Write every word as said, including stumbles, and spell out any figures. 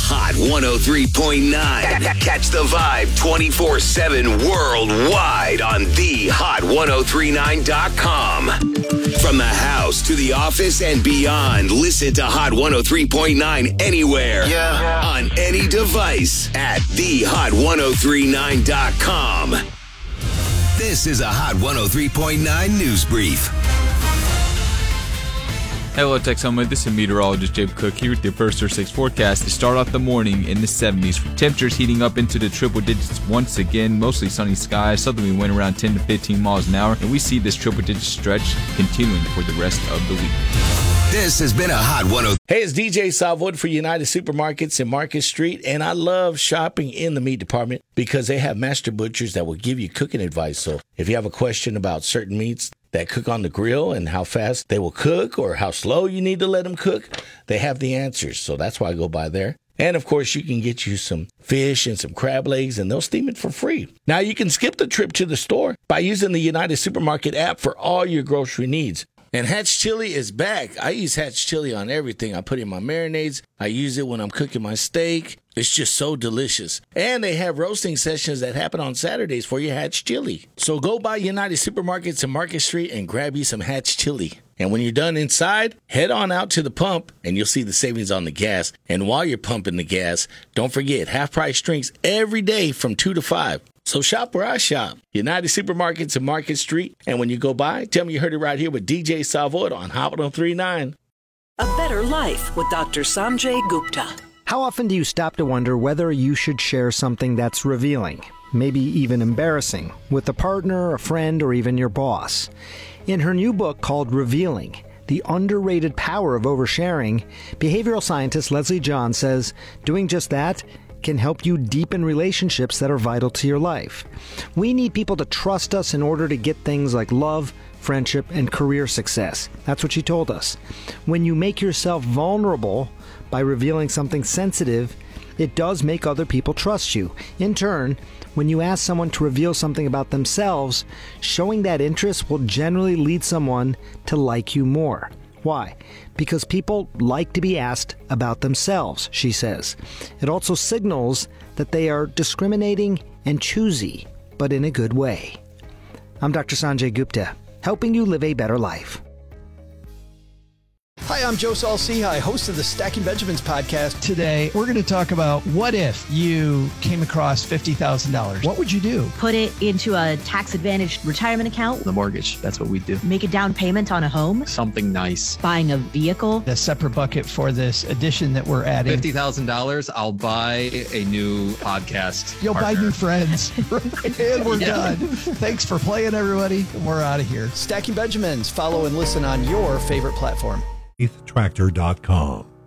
Hot one oh three point nine. Catch the vibe twenty-four seven worldwide on the hot ten thirty-nine dot com. From the house to the office and beyond, listen to Hot one oh three point nine anywhere. Yeah. On any device at the hot ten thirty-nine dot com. This is a Hot one oh three point nine news brief. Hello, Tech Summit. This is meteorologist Jake Cook here with your first or six forecast to start off the morning in the seventies. Temperatures heating up into the triple digits once again. Mostly sunny skies. Southerly wind around ten to fifteen miles an hour. And we see this triple digit stretch continuing for the rest of the week. This has been a Hot one oh. Hey, it's D J Salvoid for United Supermarkets in Market Street, and I love shopping in the meat department because they have master butchers that will give you cooking advice. So if you have a question about certain meats that cook on the grill and how fast they will cook or how slow you need to let them cook, they have the answers. So that's why I go by there. And, of course, you can get you some fish and some crab legs, and they'll steam it for free. Now, you can skip the trip to the store by using the United Supermarket app for all your grocery needs. And Hatch Chili is back. I use Hatch Chili on everything. I put it in my marinades. I use it when I'm cooking my steak. It's just so delicious. And they have roasting sessions that happen on Saturdays for your Hatch Chili. So go by United Supermarkets in Market Street and grab you some Hatch Chili. And when you're done inside, head on out to the pump and you'll see the savings on the gas. And while you're pumping the gas, don't forget half-price drinks every day from two to five. So shop where I shop. United Supermarkets in Market Street. And when you go by, tell me you heard it right here with D J Salvoid on Hot one oh three point nine. A Better Life with Doctor Sanjay Gupta. How often do you stop to wonder whether you should share something that's revealing, maybe even embarrassing, with a partner, a friend, or even your boss? In her new book called Revealing, The Underrated Power of Oversharing, behavioral scientist Leslie John says doing just that can help you deepen relationships that are vital to your life. We need people to trust us in order to get things like love, friendship, and career success. That's what she told us. When you make yourself vulnerable by revealing something sensitive, it does make other people trust you. In turn, when you ask someone to reveal something about themselves, showing that interest will generally lead someone to like you more. Why? Because people like to be asked about themselves, she says. It also signals that they are discriminating and choosy, but in a good way. I'm Doctor Sanjay Gupta, helping you live a better life. Hi, I'm Joe Saul-Sehy, host of the Stacking Benjamins podcast. Today, we're going to talk about what if you came across fifty thousand dollars? What would you do? Put it into a tax-advantaged retirement account. The mortgage, that's what we do. Make a down payment on a home. Something nice. Buying a vehicle. A separate bucket for this addition that we're adding. fifty thousand dollars, I'll buy a new podcast You'll partner. buy new friends. And we're yeah. done. Thanks for playing, everybody. We're out of here. Stacking Benjamins. Follow and listen on your favorite platform. tractor dot com